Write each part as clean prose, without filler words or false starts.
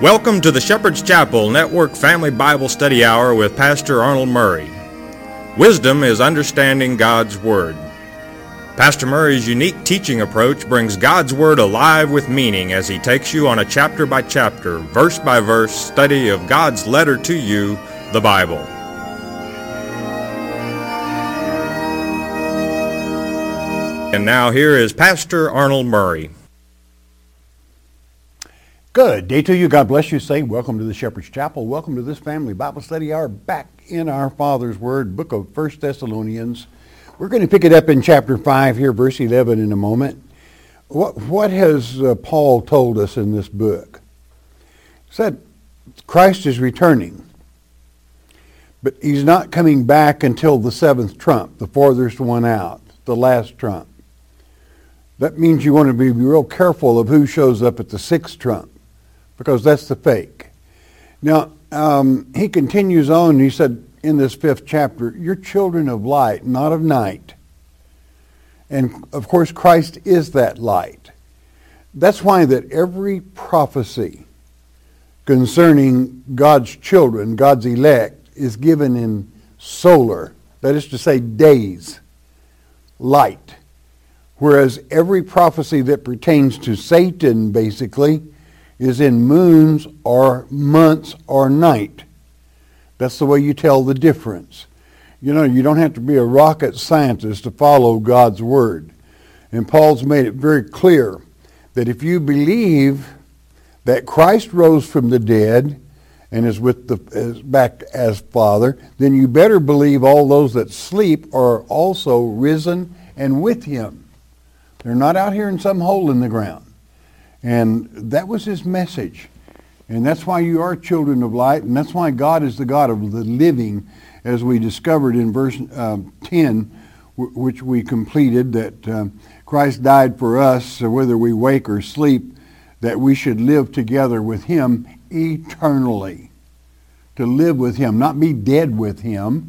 Welcome to the Shepherd's Chapel Network Family Bible Study Hour with Pastor Arnold Murray. Wisdom is understanding God's Word. Pastor Murray's unique teaching approach brings God's Word alive with meaning as he takes you on a chapter-by-chapter, verse-by-verse study of God's letter to you, the Bible. And now here is Pastor Arnold Murray. Good day to you. God bless you. Say, welcome to the Shepherd's Chapel. Welcome to this Family Bible Study Hour back in our Father's Word, book of 1 Thessalonians. We're going to pick it up in chapter 5 here, verse 11 in a moment. What has Paul told us in this book? He said Christ is returning, but he's not coming back until the seventh trump, the farthest one out, the last trump. That means you want to be real careful of who shows up at the sixth trump, because that's the fake. Now, he continues on. He said in this 5th chapter, you're children of light, not of night. And, of course, Christ is that light. That's why that every prophecy concerning God's children, God's elect, is given in solar, that is to say, days, light. Whereas every prophecy that pertains to Satan, basically, is in moons or months or night. That's the way you tell the difference. You know, you don't have to be a rocket scientist to follow God's Word. And Paul's made it very clear that if you believe that Christ rose from the dead and is back as Father, then you better believe all those that sleep are also risen and with him. They're not out here in some hole in the ground. And that was his message. And that's why you are children of light, and that's why God is the God of the living, as we discovered in verse 10, which we completed, that Christ died for us, so whether we wake or sleep, that we should live together with him eternally. To live with him, not be dead with him.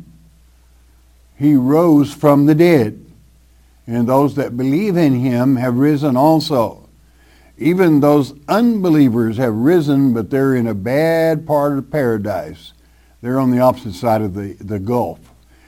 He rose from the dead, and those that believe in him have risen also. Even those unbelievers have risen, but they're in a bad part of paradise. They're on the opposite side of the gulf.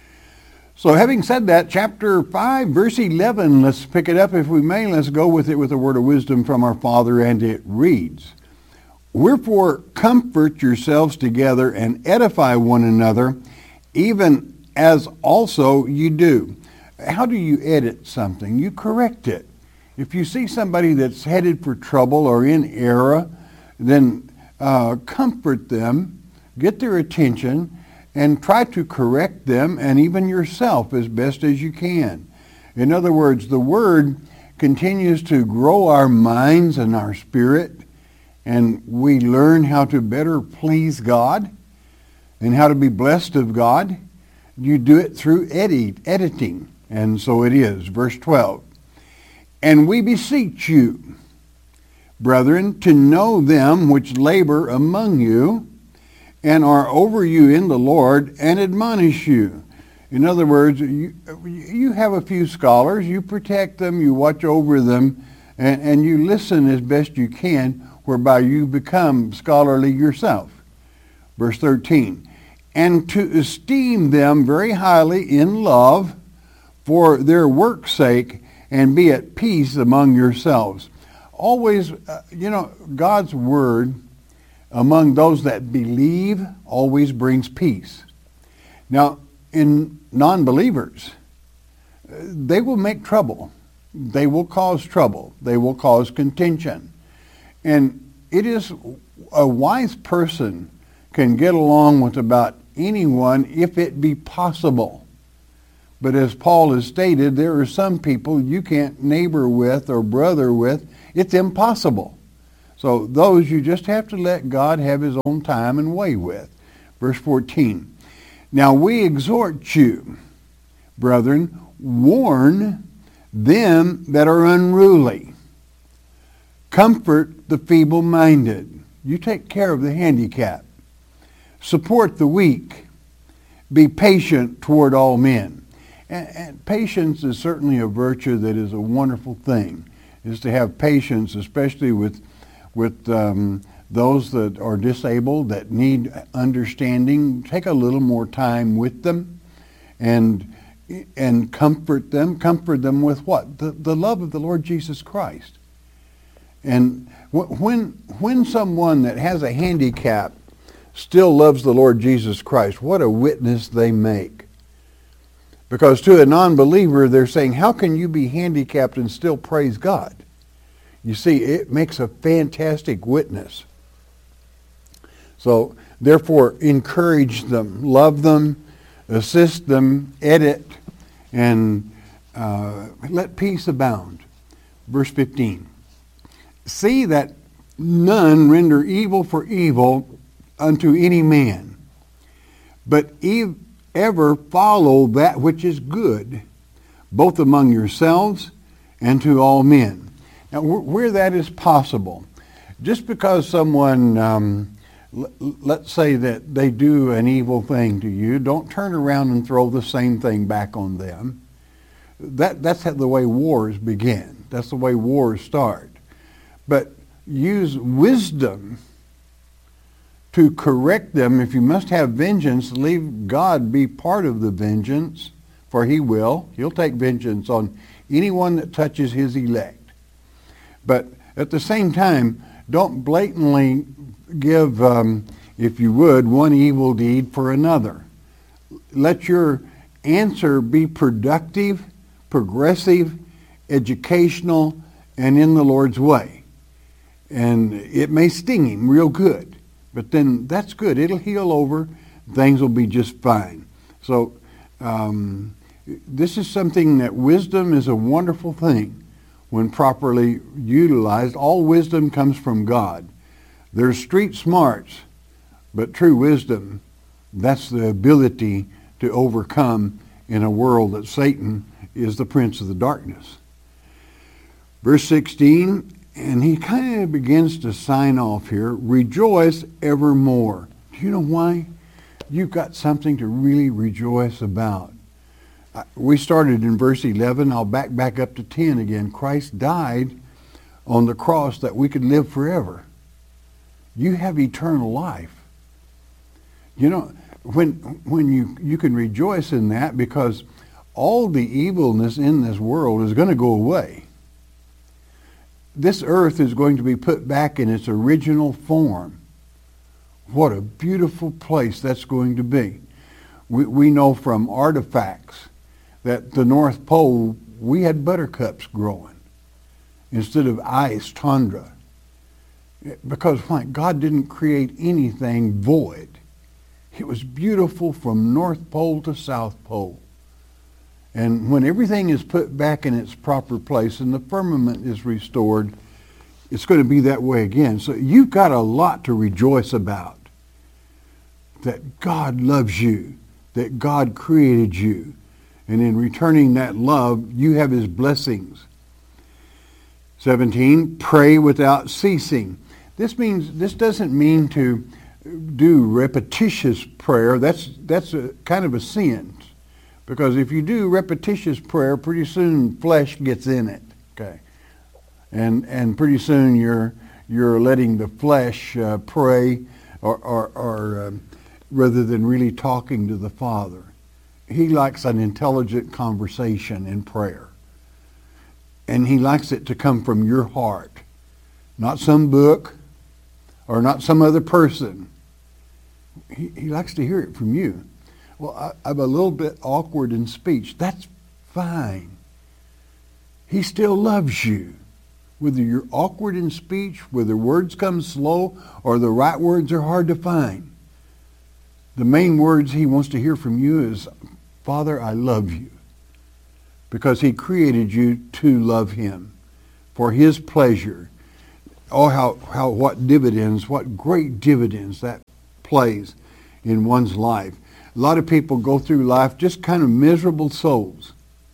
So having said that, chapter 5, verse 11, let's pick it up if we may. Let's go with it with a word of wisdom from our Father, and it reads, wherefore comfort yourselves together and edify one another, even as also you do. How do you edit something? You correct it. If you see somebody that's headed for trouble or in error, then comfort them, get their attention, and try to correct them, and even yourself as best as you can. In other words, the Word continues to grow our minds and our spirit, and we learn how to better please God and how to be blessed of God. You do it through editing, and so it is. Verse 12. And we beseech you, brethren, to know them which labor among you, and are over you in the Lord, and admonish you. In other words, you have a few scholars, you protect them, you watch over them, and you listen as best you can, whereby you become scholarly yourself. Verse 13, and to esteem them very highly in love for their work's sake, and be at peace among yourselves. Always, God's Word among those that believe always brings peace. Now, in non-believers, they will make trouble. They will cause trouble. They will cause contention. And it is a wise person can get along with about anyone if it be possible. But as Paul has stated, there are some people you can't neighbor with or brother with. It's impossible. So those you just have to let God have his own time and way with. Verse 14. Now we exhort you, brethren, warn them that are unruly. Comfort the feeble-minded. You take care of the handicapped. Support the weak. Be patient toward all men. And patience is certainly a virtue that is a wonderful thing, is to have patience, especially with those that are disabled, that need understanding, take a little more time with them and comfort them. Comfort them with what? The love of the Lord Jesus Christ. And when someone that has a handicap still loves the Lord Jesus Christ, what a witness they make. Because to a non-believer, they're saying, how can you be handicapped and still praise God? You see, it makes a fantastic witness. So, therefore, encourage them, love them, assist them, edit, and let peace abound. Verse 15. See that none render evil for evil unto any man, but ever follow that which is good, both among yourselves and to all men. Now, where that is possible, just because someone, let's say that they do an evil thing to you, don't turn around and throw the same thing back on them. That's the way wars begin. That's the way wars start. But use wisdom to correct them. If you must have vengeance, leave God be part of the vengeance, for he will. He'll take vengeance on anyone that touches his elect. But at the same time, don't blatantly give, if you would, one evil deed for another. Let your answer be productive, progressive, educational, and in the Lord's way. And it may sting him real good. But then that's good. It'll heal over. Things will be just fine. So this is something that wisdom is a wonderful thing when properly utilized. All wisdom comes from God. There's street smarts, but true wisdom, that's the ability to overcome in a world that Satan is the prince of the darkness. Verse 16, and he kind of begins to sign off here, rejoice evermore. Do you know why? You've got something to really rejoice about. We started in verse 11. I'll back up to 10 again. Christ died on the cross that we could live forever. You have eternal life. You know, when you can rejoice in that, because all the evilness in this world is going to go away. This earth is going to be put back in its original form. What a beautiful place that's going to be. We know from artifacts that the North Pole, we had buttercups growing instead of ice, tundra. Because God didn't create anything void. It was beautiful from North Pole to South Pole. And when everything is put back in its proper place and the firmament is restored, it's going to be that way again. So you've got a lot to rejoice about. That God loves you, that God created you, and in returning that love, you have his blessings. 17, pray without ceasing. This doesn't mean to do repetitious prayer. That's a kind of a sin. Because if you do repetitious prayer, pretty soon flesh gets in it. Okay, and pretty soon you're letting the flesh pray, or rather than really talking to the Father. He likes an intelligent conversation in prayer, and he likes it to come from your heart, not some book or not some other person. He likes to hear it from you. Well, I'm a little bit awkward in speech. That's fine. He still loves you. Whether you're awkward in speech, whether words come slow, or the right words are hard to find. The main words he wants to hear from you is, Father, I love you. Because he created you to love him for his pleasure. Oh, what great dividends that plays in one's life. A lot of people go through life just kind of miserable souls.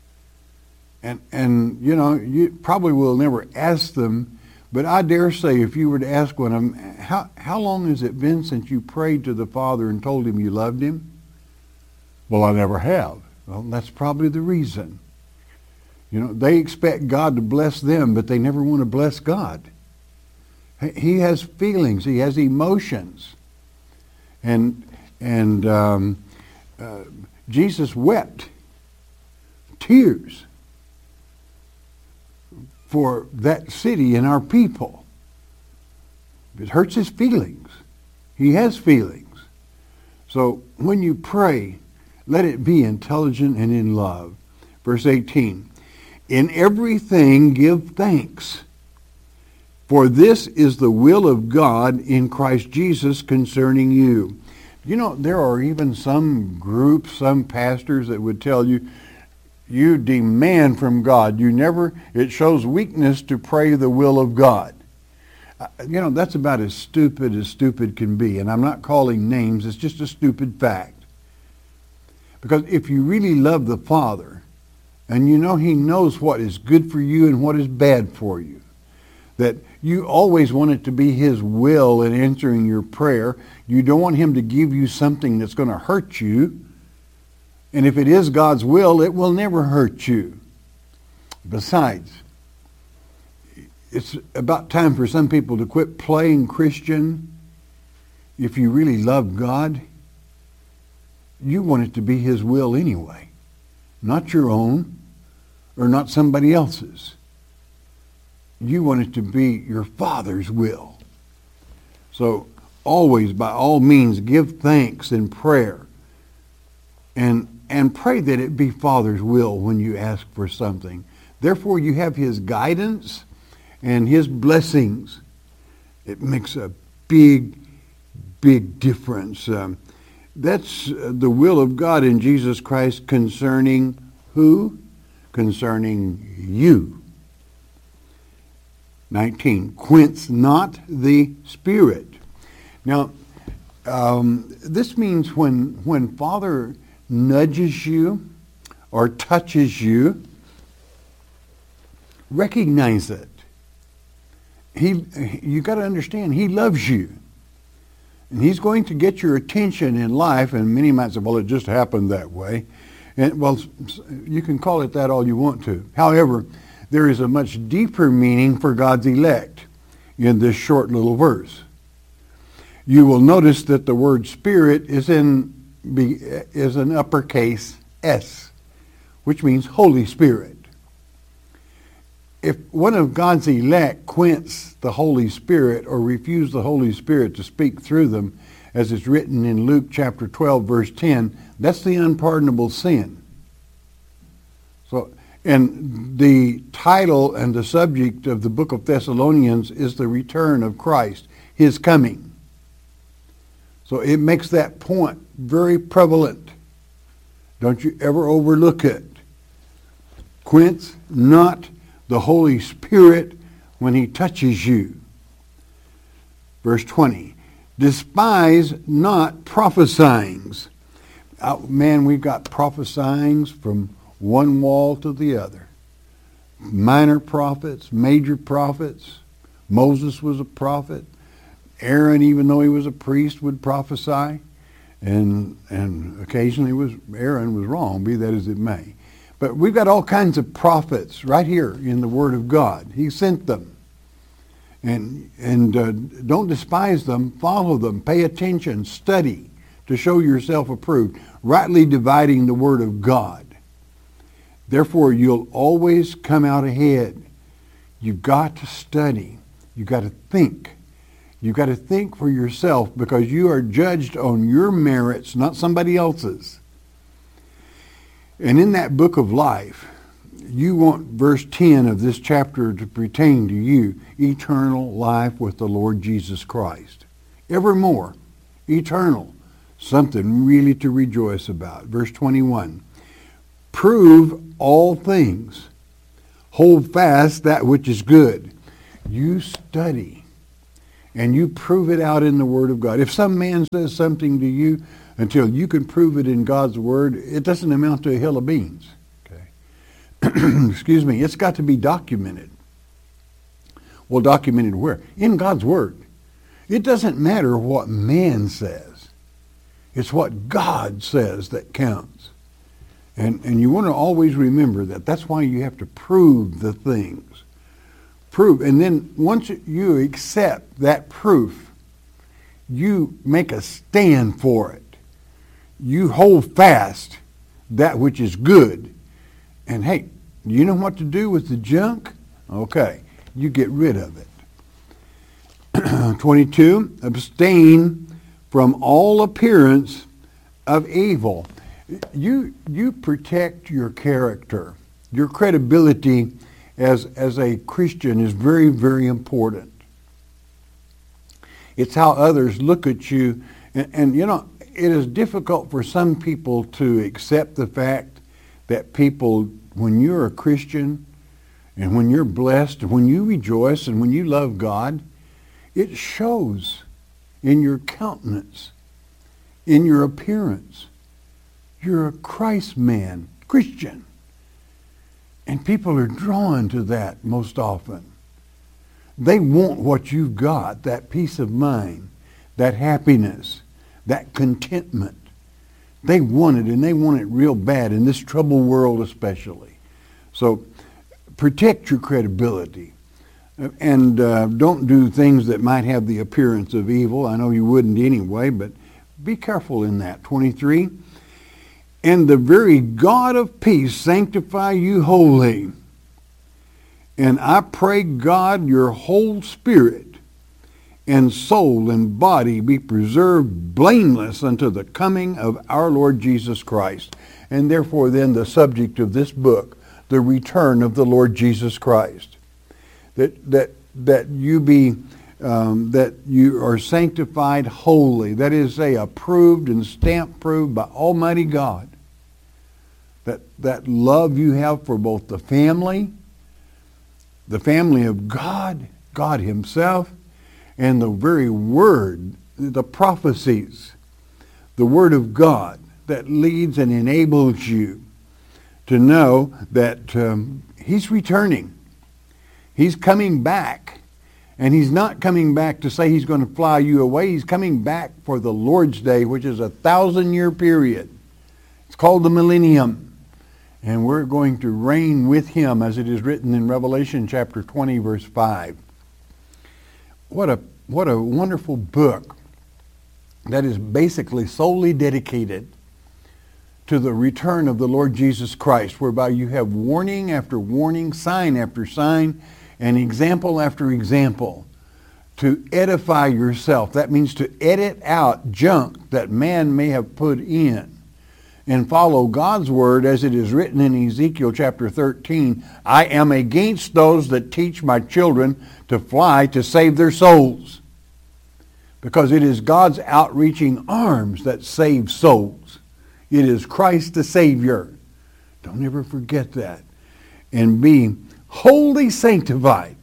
And you know, you probably will never ask them, but I dare say if you were to ask one of them, how long has it been since you prayed to the Father and told him you loved him? Well, I never have. Well, that's probably the reason. You know, they expect God to bless them, but they never want to bless God. He has feelings. He has emotions. And Jesus wept tears for that city and our people. It hurts his feelings. He has feelings. So when you pray, let it be intelligent and in love. Verse 18, in everything give thanks, for this is the will of God in Christ Jesus concerning you. You know, there are even some groups, some pastors that would tell you, you demand from God. It shows weakness to pray the will of God. You know, that's about as stupid can be. And I'm not calling names, it's just a stupid fact. Because if you really love the Father, and you know He knows what is good for you and what is bad for you, that you always want it to be His will in answering your prayer. You don't want Him to give you something that's going to hurt you. And if it is God's will, it will never hurt you. Besides, it's about time for some people to quit playing Christian. If you really love God, you want it to be His will anyway. Not your own or not somebody else's. You want it to be your Father's will. So always, by all means, give thanks in prayer. And pray that it be Father's will when you ask for something. Therefore, you have His guidance and His blessings. It makes a big difference. That's the will of God in Jesus Christ concerning who? Concerning you. 19, quench not the Spirit. Now, this means when Father nudges you or touches you, recognize it. You got to understand, He loves you. And He's going to get your attention in life, and many might say, well, it just happened that way. And well, you can call it that all you want to. However, there is a much deeper meaning for God's elect in this short little verse. You will notice that the word Spirit is an uppercase S, which means Holy Spirit. If one of God's elect quench the Holy Spirit or refuse the Holy Spirit to speak through them, as is written in Luke chapter 12, verse 10, that's the unpardonable sin. So, and the title and the subject of the book of Thessalonians is the return of Christ, His coming. So it makes that point very prevalent. Don't you ever overlook it. Quench not the Holy Spirit when He touches you. Verse 20, despise not prophesyings. Man, we've got prophesyings from one wall to the other. Minor prophets, major prophets. Moses was a prophet. Aaron, even though he was a priest, would prophesy. And occasionally Aaron was wrong, be that as it may. But we've got all kinds of prophets right here in the Word of God. He sent them. And don't despise them. Follow them. Pay attention. Study to show yourself approved. Rightly dividing the Word of God. Therefore, you'll always come out ahead. You've got to study. You've got to think. You've got to think for yourself because you are judged on your merits, not somebody else's. And in that book of life, you want verse 10 of this chapter to pertain to you, eternal life with the Lord Jesus Christ. Evermore, eternal, something really to rejoice about. Verse 21, prove all things. Hold fast that which is good. You study and you prove it out in the Word of God. If some man says something to you, until you can prove it in God's Word, it doesn't amount to a hill of beans. Okay. Excuse me. It's got to be documented. Well, documented where? In God's Word. It doesn't matter what man says. It's what God says that counts. And you want to always remember that. That's why you have to prove the things. Prove. And then once you accept that proof, you make a stand for it. You hold fast that which is good. And hey, you know what to do with the junk? Okay, you get rid of it. 22, abstain from all appearance of evil. You protect your character. Your credibility as a Christian is very, very important. It's how others look at you. And you know, it is difficult for some people to accept the fact that people, when you're a Christian and when you're blessed and when you rejoice and when you love God, it shows in your countenance, in your appearance. You're a Christ man, Christian. And people are drawn to that most often. They want what you've got, that peace of mind, that happiness, that contentment. They want it, and they want it real bad, in this troubled world especially. So protect your credibility. And don't do things that might have the appearance of evil. I know you wouldn't anyway, but be careful in that. 23, and the very God of peace sanctify you wholly. And I pray, God, your whole spirit and soul and body be preserved blameless unto the coming of our Lord Jesus Christ. And therefore then the subject of this book, the return of the Lord Jesus Christ. That you are sanctified wholly. That is, say, approved and stamp proved by Almighty God. That love you have for both the family of God, God himself, and the very word, the prophecies, the word of God that leads and enables you to know that he's returning. He's coming back. And he's not coming back to say he's going to fly you away. He's coming back for the Lord's Day, which is a 1,000-year period. It's called the millennium. And we're going to reign with him, as it is written in Revelation chapter 20, verse 5. What a wonderful book that is basically solely dedicated to the return of the Lord Jesus Christ, whereby you have warning after warning, sign after sign, and example after example to edify yourself. That means to edit out junk that man may have put in and follow God's word as it is written in Ezekiel chapter 13. I am against those that teach my children to fly to save their souls. Because it is God's outreaching arms that save souls. It is Christ the Savior. Don't ever forget that. And be wholly sanctified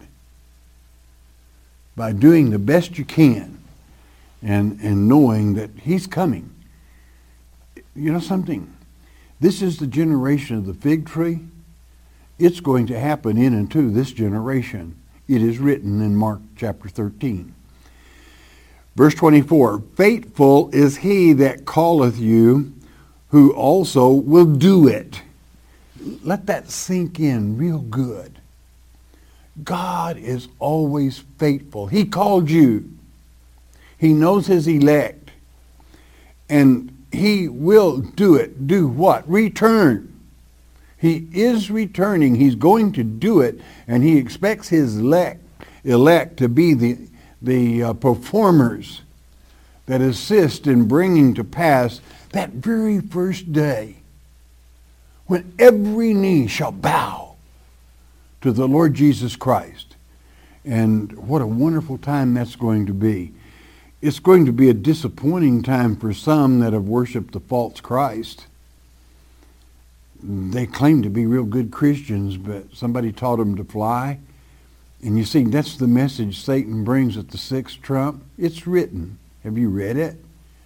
by doing the best you can and knowing that he's coming. You know something? This is the generation of the fig tree. It's going to happen in and to this generation. It is written in Mark chapter 13. Verse 24, faithful is he that calleth you, who also will do it. Let that sink in real good. God is always faithful. He called you. He knows his elect. And he will do it. Do what? Return. He is returning. He's going to do it. And he expects his elect to be the performers that assist in bringing to pass that very first day when every knee shall bow to the Lord Jesus Christ. And what a wonderful time that's going to be. It's going to be a disappointing time for some that have worshiped the false Christ. They claim to be real good Christians, but somebody taught them to fly. And you see, that's the message Satan brings at the sixth trump. It's written. Have you read it?